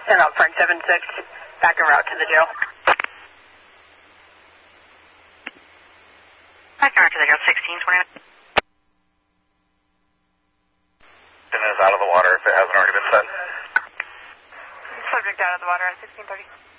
And up front 7-6, back en route to the jail. Back en route to the jail, 1629. And is out of the water if it hasn't already been said. Subject out of the water at 1630.